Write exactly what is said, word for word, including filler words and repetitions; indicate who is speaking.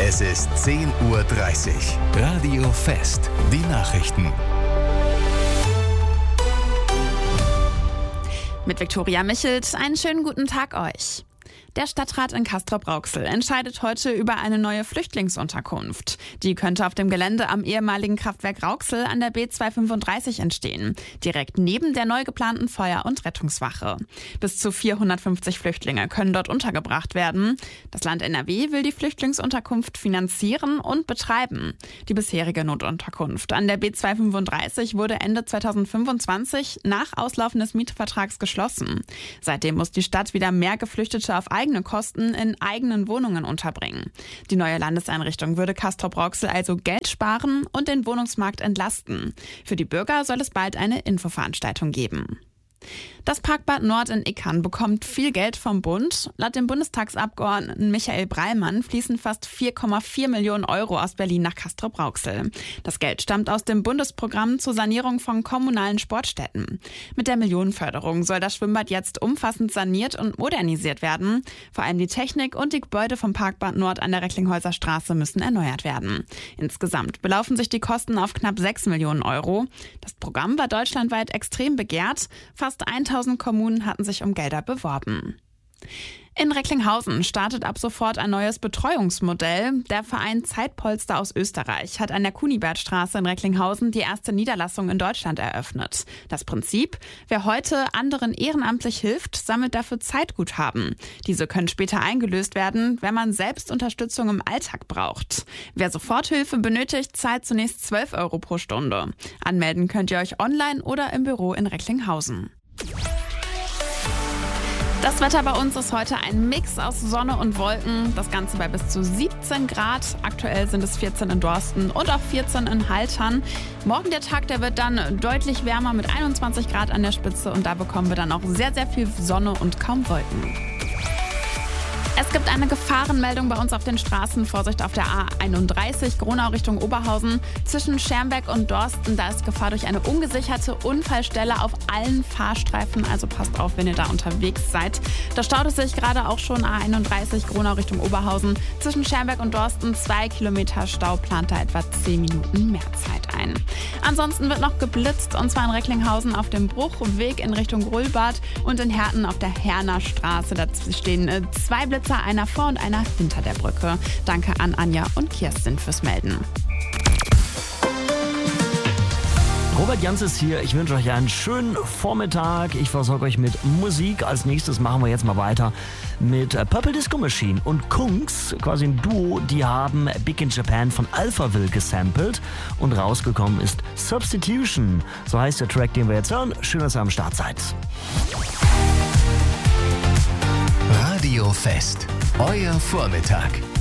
Speaker 1: Es ist zehn Uhr dreißig. Radio Fest. Die Nachrichten.
Speaker 2: Mit Viktoria Michelt, einen schönen guten Tag euch. Der Stadtrat in Castrop-Rauxel entscheidet heute über eine neue Flüchtlingsunterkunft. Die könnte auf dem Gelände am ehemaligen Kraftwerk Rauxel an der B zweihundertfünfunddreißig entstehen, direkt neben der neu geplanten Feuer- und Rettungswache. Bis zu vierhundertfünfzig Flüchtlinge können dort untergebracht werden. Das Land N R W will die Flüchtlingsunterkunft finanzieren und betreiben. Die bisherige Notunterkunft an der B zweihundertfünfunddreißig wurde Ende zweitausendfünfundzwanzig nach Auslaufen des Mietvertrags geschlossen. Seitdem muss die Stadt wieder mehr Geflüchtete auf eigene Kosten in eigenen Wohnungen unterbringen. Die neue Landeseinrichtung würde Castrop-Rauxel also Geld sparen und den Wohnungsmarkt entlasten. Für die Bürger soll es bald eine Infoveranstaltung geben. Das Parkbad Nord in Ickern bekommt viel Geld vom Bund. Laut dem Bundestagsabgeordneten Michael Breilmann fließen fast vier Komma vier Millionen Euro aus Berlin nach Castrop-Rauxel. Das Geld stammt aus dem Bundesprogramm zur Sanierung von kommunalen Sportstätten. Mit der Millionenförderung soll das Schwimmbad jetzt umfassend saniert und modernisiert werden. Vor allem die Technik und die Gebäude vom Parkbad Nord an der Recklinghäuser Straße müssen erneuert werden. Insgesamt belaufen sich die Kosten auf knapp sechs Millionen Euro. Das Programm war deutschlandweit extrem begehrt. Fast tausend Kommunen hatten sich um Gelder beworben. In Recklinghausen startet ab sofort ein neues Betreuungsmodell. Der Verein Zeitpolster aus Österreich hat an der Kunibertstraße in Recklinghausen die erste Niederlassung in Deutschland eröffnet. Das Prinzip: Wer heute anderen ehrenamtlich hilft, sammelt dafür Zeitguthaben. Diese können später eingelöst werden, wenn man selbst Unterstützung im Alltag braucht. Wer Soforthilfe benötigt, zahlt zunächst zwölf Euro pro Stunde. Anmelden könnt ihr euch online oder im Büro in Recklinghausen. Das Wetter bei uns ist heute ein Mix aus Sonne und Wolken. Das Ganze bei bis zu siebzehn Grad. Aktuell sind es vierzehn in Dorsten und auch vierzehn in Haltern. Morgen der Tag, der wird dann deutlich wärmer mit einundzwanzig Grad an der Spitze. Und da bekommen wir dann auch sehr, sehr viel Sonne und kaum Wolken. Es gibt eine Gefahrenmeldung bei uns auf den Straßen. Vorsicht auf der A einunddreißig, Gronau Richtung Oberhausen. Zwischen Schermbeck und Dorsten, da ist Gefahr durch eine ungesicherte Unfallstelle auf allen Fahrstreifen. Also passt auf, wenn ihr da unterwegs seid. Da staut es sich gerade auch schon A einunddreißig, Gronau Richtung Oberhausen. Zwischen Schermbeck und Dorsten zwei Kilometer Stau, plant da etwa zehn Minuten mehr Zeit ein. Ansonsten wird noch geblitzt, und zwar in Recklinghausen auf dem Bruchweg in Richtung Grulbad und in Herten auf der Herner Straße. Da stehen äh, zwei Blitzer, einer vor und einer hinter der Brücke. Danke an Anja und Kirsten fürs Melden.
Speaker 3: Robert Jans ist hier. Ich wünsche euch einen schönen Vormittag. Ich versorge euch mit Musik. Als nächstes machen wir jetzt mal weiter mit Purple Disco Machine und Kungs, quasi ein Duo. Die haben Big in Japan von Alphaville gesampelt und rausgekommen ist Substitution. So heißt der Track, den wir jetzt hören. Schön, dass ihr am Start seid.
Speaker 1: Radio Fest. Euer Vormittag.